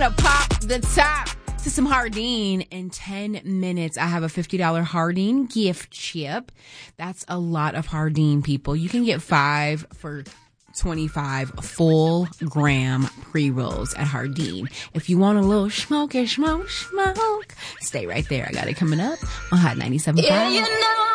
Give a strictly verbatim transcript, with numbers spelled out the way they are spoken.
gonna pop the top to some Hardin in ten minutes. I have a fifty dollars Hardin gift chip. That's a lot of Hardin, people. You can get five for twenty-five full gram pre-rolls at Hardin. If you want a little smoky smoke, smoke, stay right there. I got it coming up on Hot ninety-seven point five. Yeah, you know.